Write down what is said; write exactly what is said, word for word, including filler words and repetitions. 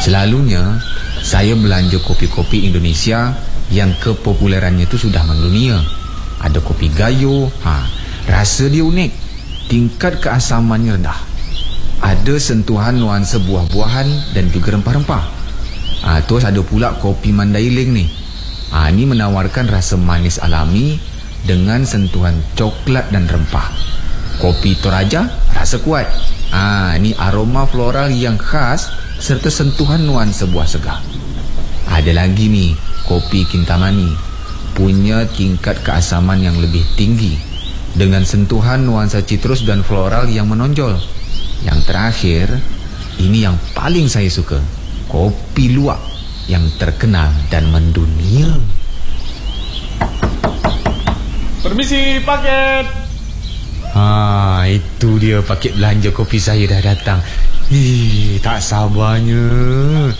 Selalunya saya belanja kopi-kopi Indonesia yang kepopulerannya itu sudah mendunia. Ada kopi Gayo, ha, rasa dia unik, tingkat keasamannya rendah. Ada sentuhan nuansa buah-buahan dan juga rempah-rempah. ha, Terus ada pula kopi Mandailing ni. ha, Ini menawarkan rasa manis alami dengan sentuhan coklat dan rempah. Kopi Toraja rasa kuat. ha, Ini aroma floral yang khas serta sentuhan nuansa buah segar. Ada lagi ni kopi Kintamani, punya tingkat keasaman yang lebih tinggi dengan sentuhan nuansa citrus dan floral yang menonjol. Yang terakhir, ini yang paling saya suka, kopi luwak yang terkenal dan mendunia. Permisi, paket. Ha, itu dia paket belanja kopi saya dah datang. Ih, tak sabarnya.